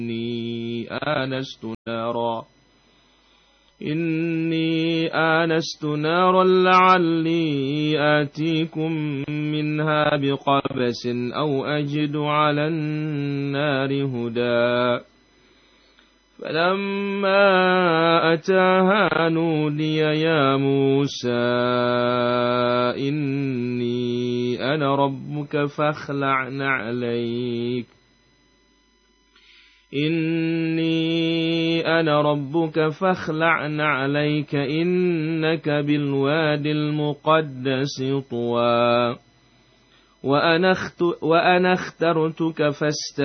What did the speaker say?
إني آنست نارا لعلي آتيكم منها بقبس أو أجد على النار هدى فلما أتاها نودي يا موسى إني أنا ربك فاخلع نعليك إنك بالواد المقدس طوى وأنا اخترتك